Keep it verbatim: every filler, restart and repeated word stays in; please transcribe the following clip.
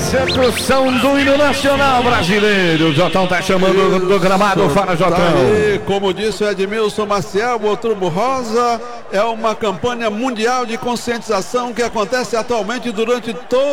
execução do hino nacional brasileiro. O Jotão tá chamando do, do gramado. Fala, Jotão. Tá aí, como disse o Edmilson Maciel, o Outubro Rosa é uma campanha mundial de conscientização que acontece atualmente durante todo